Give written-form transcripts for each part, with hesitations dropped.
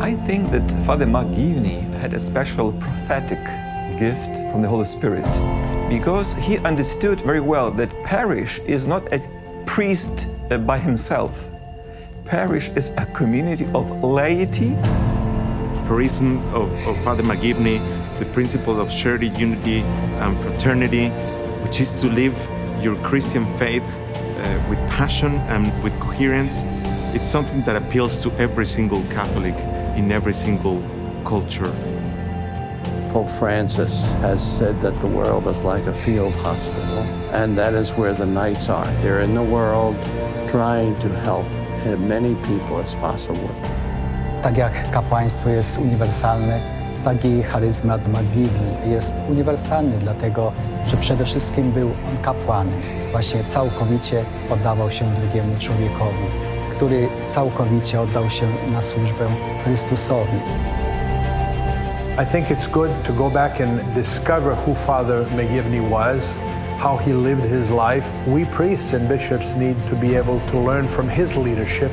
I think that Father McGivney had a special prophetic gift from the Holy Spirit because he understood very well that parish is not a priest by himself. Parish is a community of laity. Charism of Father McGivney, the principle of charity, unity, and fraternity, which is to live your Christian faith with passion and with coherence. It's something that appeals to every single Catholic in every single culture. Pope Francis has said that the world is like a field hospital, and that is where the Knights are. They're in the world trying to help as many people as possible. Tak jak kapłaństwo jest uniwersalne, tak i charyzmat McGivney jest uniwersalny, dlatego że przede wszystkim był on kapłanem. Właśnie całkowicie oddawał się drugiemu człowiekowi, który całkowicie oddał się na służbę Chrystusowi. I think it's good to go back and discover who Father McGivney was, how he lived his life. We priests and bishops need to be able to learn from his leadership.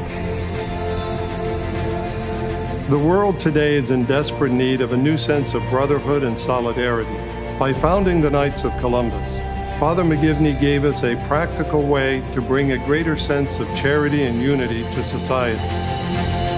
The world today is in desperate need of a new sense of brotherhood and solidarity. By founding the Knights of Columbus, Father McGivney gave us a practical way to bring a greater sense of charity and unity to society.